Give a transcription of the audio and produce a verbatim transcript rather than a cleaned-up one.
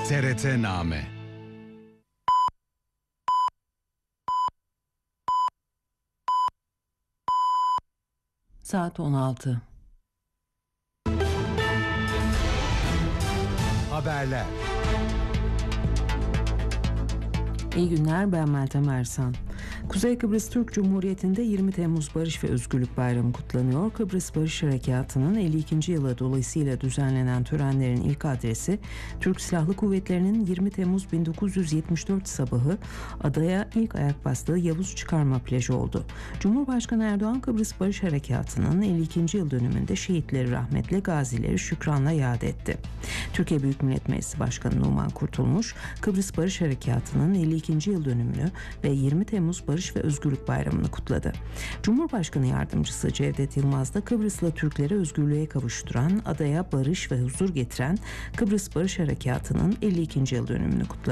T R T-Name. Saat on altı. Haberler. İyi günler, ben Meltem Ersan. Kuzey Kıbrıs Türk Cumhuriyeti'nde yirmi Temmuz Barış ve Özgürlük Bayramı kutlanıyor. Kıbrıs Barış Harekatı'nın elli ikinci yılı dolayısıyla düzenlenen törenlerin ilk adresi Türk Silahlı Kuvvetleri'nin yirmi Temmuz bin dokuz yüz yetmiş dört sabahı adaya ilk ayak bastığı Yavuz Çıkarma Plajı oldu. Cumhurbaşkanı Erdoğan, Kıbrıs Barış Harekatı'nın elli ikinci yıl dönümünde şehitleri rahmetle, gazileri şükranla yad etti. Türkiye Büyük Millet Meclisi Başkanı Numan Kurtulmuş, Kıbrıs Barış Harekatı'nın elli ikinci yıl dönümünü ve yirmi Temmuz Barış ve Özgürlük Bayramı'nı kutladı. Cumhurbaşkanı Yardımcısı Cevdet Yılmaz da Kıbrıslı Türkleri özgürlüğe kavuşturan, adaya barış ve huzur getiren Kıbrıs Barış Harekatı'nın elli ikinci yıl dönümünü kutladı.